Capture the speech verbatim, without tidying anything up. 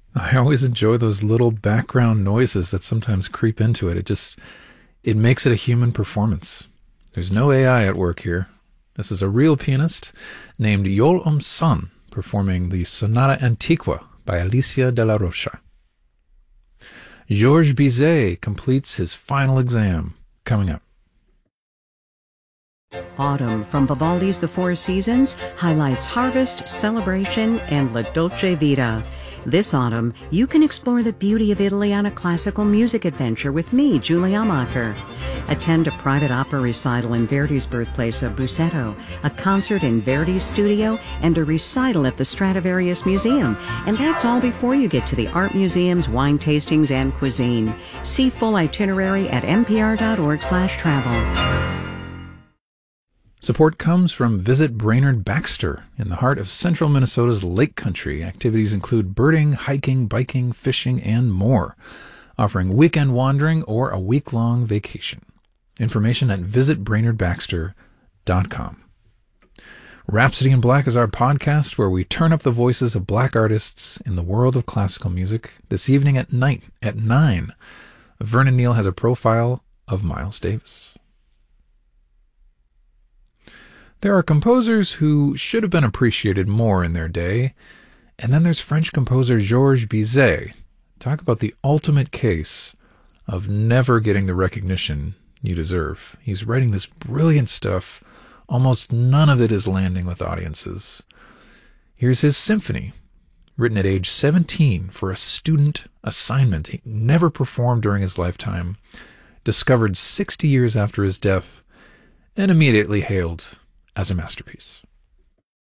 I always enjoy those little background noises that sometimes creep into it. It just, it makes it a human performance. There's no A I at work here. This is a real pianist named Yol Um Son performing the Sonata Antiqua by Alicia de la Rocha. Georges Bizet completes his final exam, coming up. Autumn from Vivaldi's The Four Seasons highlights harvest, celebration, and La Dolce Vita. This autumn, you can explore the beauty of Italy on a classical music adventure with me, Julie Amacher. Attend a private opera recital in Verdi's birthplace of Busseto, a concert in Verdi's studio, and a recital at the Stradivarius Museum. And that's all before you get to the art museums, wine tastings, and cuisine. See full itinerary at npr.org slash travel. Support comes from Visit Brainerd Baxter in the heart of central Minnesota's Lake Country. Activities include birding, hiking, biking, fishing, and more, offering weekend wandering or a week-long vacation. Information at visit brainerd baxter dot com. Rhapsody in Black is our podcast where we turn up the voices of black artists in the world of classical music. This evening at night at nine, Vernon Neal has a profile of Miles Davis. There are composers who should have been appreciated more in their day, and then there's French composer Georges Bizet. Talk about the ultimate case of never getting the recognition you deserve. He's writing this brilliant stuff. Almost none of it is landing with audiences. Here's his symphony, written at age seventeen for a student assignment he never performed during his lifetime, discovered sixty years after his death, and immediately hailed as a masterpiece.